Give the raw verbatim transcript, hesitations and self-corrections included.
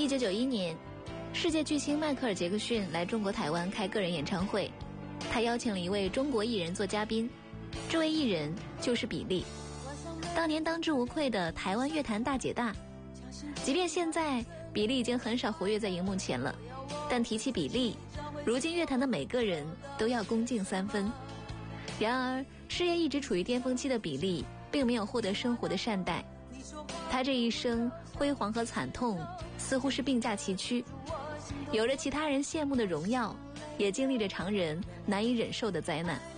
一九九一年，世界巨星迈克尔·杰克逊来中国台湾开个人演唱会，他邀请了一位中国艺人做嘉宾，这位艺人就是比利，当年当之无愧的台湾乐坛大姐大。即便现在比利已经很少活跃在荧幕前了，但提起比利，如今乐坛的每个人都要恭敬三分。然而事业一直处于巅峰期的比利并没有获得生活的善待，他这一生辉煌和惨痛似乎是并驾齐驱，有着其他人羡慕的荣耀，也经历着常人难以忍受的灾难。